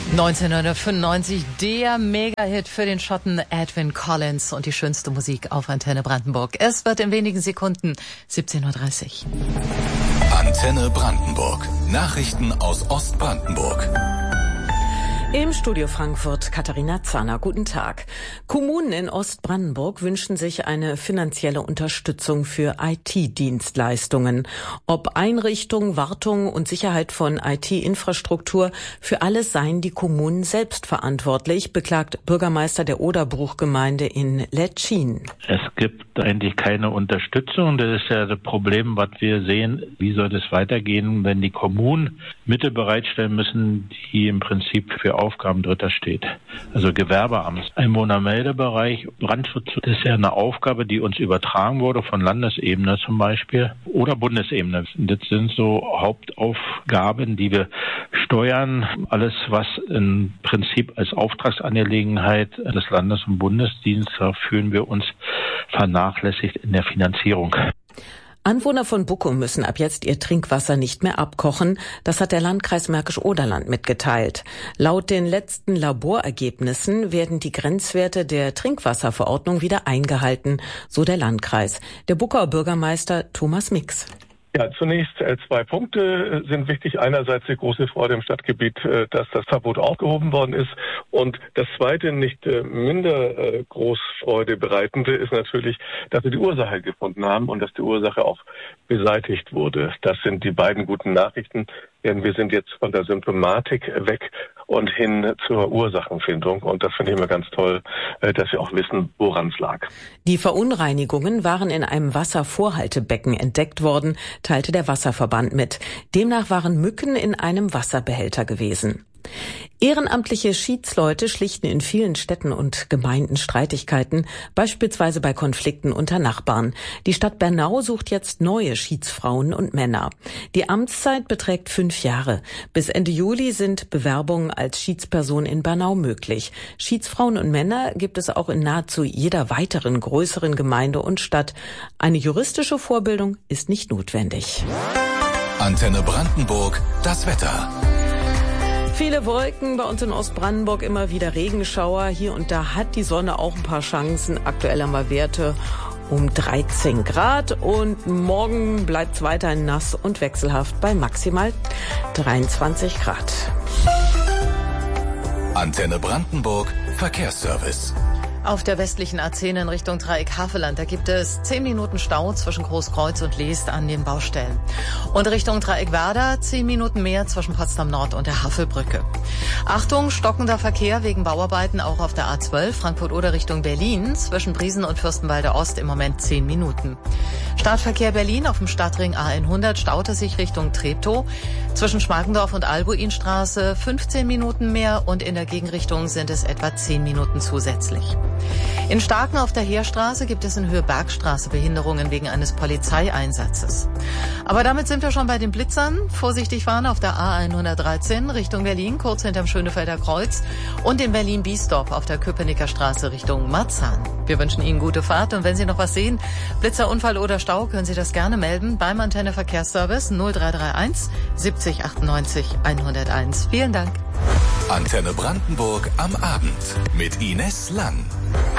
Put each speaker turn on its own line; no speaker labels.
1995 der Mega-Hit für den Schotten Edwyn Collins und die schönste Musik auf Antenne Brandenburg. Es wird in wenigen Sekunden 17:30 Uhr.
Antenne Brandenburg. Nachrichten aus Ostbrandenburg.
Im Studio Frankfurt Katharina Zahner. Guten Tag. Kommunen in Ostbrandenburg wünschen sich eine finanzielle Unterstützung für IT-Dienstleistungen. Ob Einrichtung, Wartung und Sicherheit von IT-Infrastruktur, für alles seien die Kommunen selbst verantwortlich, beklagt Bürgermeister der Oderbruchgemeinde in Letschin.
Es gibt eigentlich keine Unterstützung. Das ist ja das Problem, was wir sehen. Wie soll das weitergehen, wenn die Kommunen Mittel bereitstellen müssen, die im Prinzip für Aufgaben Dritter steht. Also Gewerbeamt, Einwohnermeldebereich, Brandschutz, das ist ja eine Aufgabe, die uns übertragen wurde von Landesebene zum Beispiel oder Bundesebene. Das sind so Hauptaufgaben, die wir steuern. Alles, was im Prinzip als Auftragsangelegenheit des Landes- und Bundesdienstes, da fühlen wir uns vernachlässigt in der Finanzierung.
Anwohner von Buckum müssen ab jetzt ihr Trinkwasser nicht mehr abkochen. Das hat der Landkreis Märkisch-Oderland mitgeteilt. Laut den letzten Laborergebnissen werden die Grenzwerte der Trinkwasserverordnung wieder eingehalten, so der Landkreis. Der Buckauer Bürgermeister Thomas Mix.
Ja, zunächst 2 Punkte sind wichtig. Einerseits die große Freude im Stadtgebiet, dass das Verbot aufgehoben worden ist. Und das zweite, nicht minder groß Freude bereitende, ist natürlich, dass wir die Ursache gefunden haben und dass die Ursache auch beseitigt wurde. Das sind die beiden guten Nachrichten, denn wir sind jetzt von der Symptomatik weg und hin zur Ursachenfindung. Und das finde ich immer ganz toll, dass wir auch wissen, woran es lag.
Die Verunreinigungen waren in einem Wasservorhaltebecken entdeckt worden, teilte der Wasserverband mit. Demnach waren Mücken in einem Wasserbehälter gewesen. Ehrenamtliche Schiedsleute schlichten in vielen Städten und Gemeinden Streitigkeiten, beispielsweise bei Konflikten unter Nachbarn. Die Stadt Bernau sucht jetzt neue Schiedsfrauen und Männer. Die Amtszeit beträgt 5 Jahre. Bis Ende Juli sind Bewerbungen als Schiedsperson in Bernau möglich. Schiedsfrauen und Männer gibt es auch in nahezu jeder weiteren größeren Gemeinde und Stadt. Eine juristische Vorbildung ist nicht notwendig.
Antenne Brandenburg, das Wetter.
Viele Wolken bei uns in Ostbrandenburg, immer wieder Regenschauer. Hier und da hat die Sonne auch ein paar Chancen. Aktuell haben wir Werte um 13 Grad und morgen bleibt es weiterhin nass und wechselhaft bei maximal 23 Grad.
Antenne Brandenburg, Verkehrsservice.
Auf der westlichen A10 in Richtung Dreieck Havelland, da gibt es 10 Minuten Stau zwischen Großkreuz und Leest an den Baustellen. Und Richtung Dreieck Werder 10 Minuten mehr zwischen Potsdam Nord und der Havelbrücke. Achtung, stockender Verkehr wegen Bauarbeiten auch auf der A12 Frankfurt-Oder Richtung Berlin zwischen Briesen und Fürstenwalde Ost im Moment 10 Minuten. Startverkehr Berlin auf dem Stadtring A100 staute sich Richtung Treptow. Zwischen Schmarkendorf und Albuinstraße 15 Minuten mehr und in der Gegenrichtung sind es etwa 10 Minuten zusätzlich. In Starken auf der Heerstraße gibt es in Höhe Bergstraße Behinderungen wegen eines Polizeieinsatzes. Aber damit sind wir schon bei den Blitzern. Vorsichtig fahren auf der A113 Richtung Berlin, kurz hinterm Schönefelder Kreuz und in Berlin-Biesdorf auf der Köpenicker Straße Richtung Marzahn. Wir wünschen Ihnen gute Fahrt und wenn Sie noch was sehen, Blitzer, Unfall oder Stau, können Sie das gerne melden beim Antenne Verkehrsservice 0331 70 98 101. Vielen Dank.
Antenne Brandenburg am Abend mit Ines Lang.